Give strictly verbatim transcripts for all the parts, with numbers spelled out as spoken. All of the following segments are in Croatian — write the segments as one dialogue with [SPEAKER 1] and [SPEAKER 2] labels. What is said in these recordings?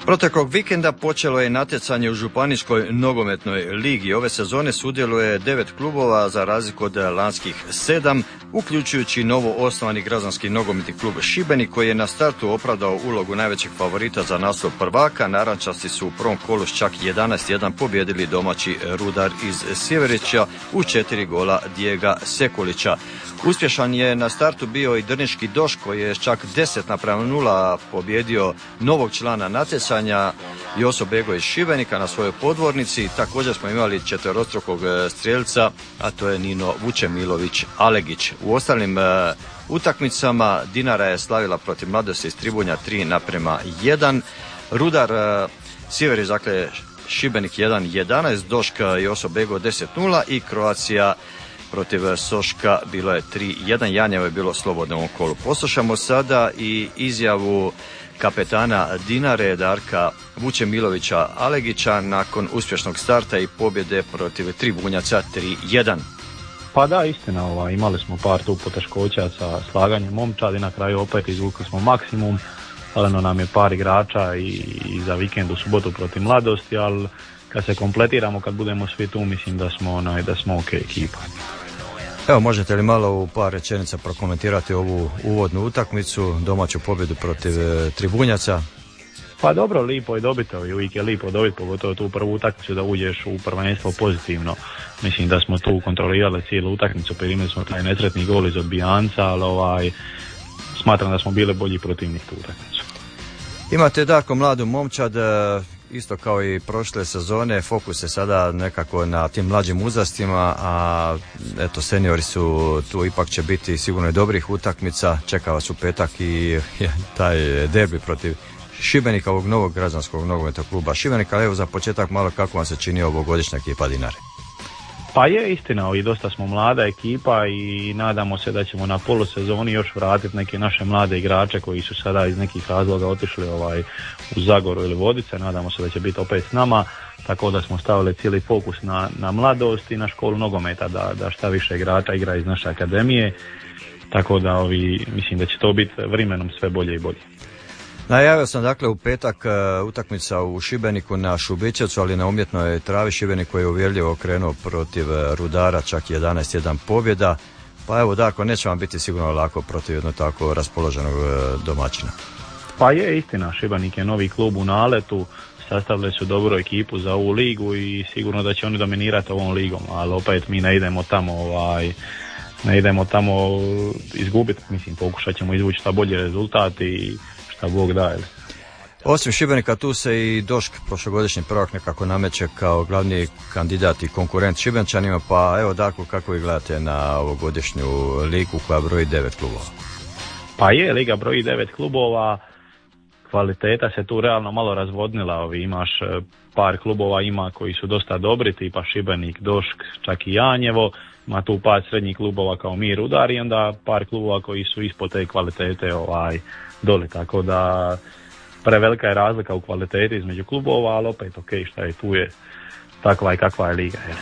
[SPEAKER 1] Proteklog vikenda počelo je natjecanje u Županijskoj nogometnoj ligi. Ove sezone sudjeluje devet klubova za razliku od lanskih sedam, uključujući novo osnovani građanski nogometni klub Šibenik koji je na startu opravdao ulogu najvećeg favorita za naslov prvaka. Narančasti su u prvom kolu s čak jedanaest jedan pobjedili domaći Rudar iz Sjeverića u četiri gola Dijega Sekulića. Uspješan je na startu bio i drniški Došk koji je čak deset naprema nula pobjedio novog člana natjecanja Joso Bego iz Šibenika na svojoj podvornici. Također smo imali četverostrukog strijelca, a to je Nino Vučemilović Alegić. U ostalim uh, utakmicama Dinara je slavila protiv Mladosti iz Tribunja tri naprema jedan. Rudar uh, Sjeverić, dakle Šibenik jedan jedanaest, Došk Joso Bego deset nula i Croatia protiv Soška bilo je tri jedan. Janjevo je bilo slobodno u ovom kolu. Poslušamo sada i izjavu kapetana Dinare Darka Vučemilovića Alegića nakon uspješnog starta i pobjede protiv Tribunjaca tri jedan.
[SPEAKER 2] Pa da, istina, ova, imali smo par tu poteškoća sa slaganjem momčadi, na kraju opet izvukli smo maksimum, ali nam je par igrača i, i za vikend u subotu protiv Mladosti, ali kad se kompletiramo, kad budemo svi tu, mislim da smo, onaj, da smo ok ekipa.
[SPEAKER 1] Evo, možete li malo u par rečenica prokomentirati ovu uvodnu utakmicu, domaću pobjedu protiv e, Tribunjaca?
[SPEAKER 2] Pa dobro, lipo je dobiti, uvijek je lipo dobiti, pogotovo tu prvu utakmicu da uđeš u prvenstvo pozitivno. Mislim da smo tu kontrolirali cijelu utakmicu, primili smo taj nesretni gol iz odbijanca, ali ovaj, smatram da smo bili bolji protivnik tu utakmicu.
[SPEAKER 1] Imate dakle mladu momčad, isto kao i prošle sezone, fokus je sada nekako na tim mlađim uzrastima, a eto seniori su tu, ipak će biti sigurno i dobrih utakmica. Čeka vas u petak i taj derbi protiv Šibenika, ovog novog građanskog nogometnog kluba Šibenika. Ali evo za početak malo kako vam se čini ovogodišnja ekipa Dinare.
[SPEAKER 2] Pa je istina, i dosta smo mlada ekipa i nadamo se da ćemo na polusezoni još vratiti neke naše mlade igrače koji su sada iz nekih razloga otišli ovaj, u Zagoru ili Vodice. Nadamo se da će biti opet s nama, tako da smo stavili cijeli fokus na, na mladost i na školu nogometa, da, da šta više igrača igra iz naše akademije, tako da ovi, mislim da će to biti vremenom sve bolje i bolje.
[SPEAKER 1] Najavio sam dakle u petak uh, utakmica u Šibeniku na Šubićevcu, ali na umjetnoj travi. Šibenik koji je uvjerljivo krenuo protiv uh, Rudara, čak jedanaest jedan pobjeda. Pa evo dakle, neće vam biti sigurno lako protiv jedno tako raspoloženog uh, domaćina.
[SPEAKER 2] Pa je istina, Šibenik je novi klub u naletu, sastavili su dobru ekipu za ovu ligu i sigurno da će oni dominirati ovom ligom, ali opet mi ne idemo tamo ovaj, ne idemo tamo izgubiti, mislim pokušat ćemo izvući šta bolji rezultat i šta Bog daje.
[SPEAKER 1] Osim Šibenika tu se i Došk, prošlogodišnji prvak, nekako nameće kao glavni kandidat i konkurent Šibenčanima, pa evo Darko, kako vi gledate na ovogodišnju ligu koja broji devet klubova?
[SPEAKER 2] Pa je, liga broji devet klubova, kvaliteta se tu realno malo razvodnila, ovi imaš par klubova ima koji su dosta dobri, tipa Šibenik, Došk, čak i Janjevo, ima tu par srednjih klubova kao mi Rudar i onda par klubova koji su ispod te kvalitete ovaj doli, tako da prevelika je razlika u kvaliteti između klubova, ali opet ok, šta je tu je, takva je kakva je liga. Je.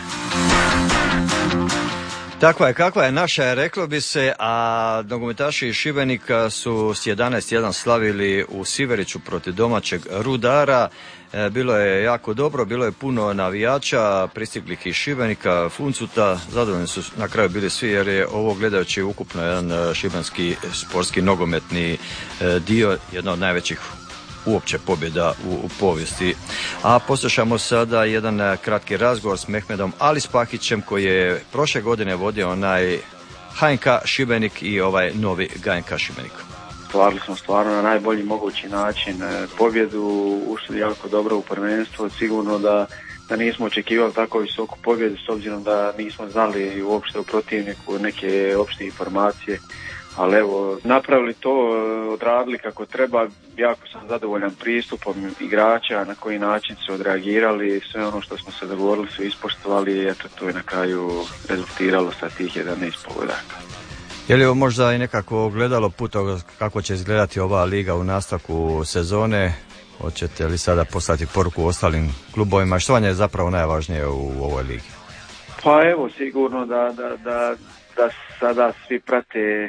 [SPEAKER 1] Takva je kakva je naša je, reklo bi se, a nogometaši iz Šibenika su s jedanaest jedan slavili u Siveriću protiv domaćeg Rudara. E, bilo je jako dobro, bilo je puno navijača, pristiglih iz Šibenika, Funcuta, zadovoljni su na kraju bili svi jer je ovo gledajući ukupno jedan šibenski sportski nogometni e, dio, jedna od najvećih uopće pobjeda u, u povijesti. A poslušamo sada jedan kratki razgovor s Mehmedom Alispahićem koji je prošle godine vodio onaj H N K Šibenik i ovaj novi G N K Šibenik.
[SPEAKER 3] Stvarili smo stvarno na najbolji mogući način pobjedu, ušli jako dobro u prvenstvo, sigurno da, da nismo očekivali tako visoku pobjedu s obzirom da nismo znali uopšte u protivniku neke opšte informacije. Ali evo, napravili to, odradili kako treba, jako sam zadovoljan pristupom igrača, na koji način su odreagirali, sve ono što smo se dogovorili su ispoštovali i eto, to je na kraju rezultiralo sa tih jedanaest pogodaka.
[SPEAKER 1] Je li ovo možda i nekako gledalo puta kako će izgledati ova liga u nastavku sezone? Hoćete li sada poslati poruku ostalim klubovima? Što vam je zapravo najvažnije u ovoj ligi?
[SPEAKER 3] Pa evo, sigurno da, da, da, da sada svi prate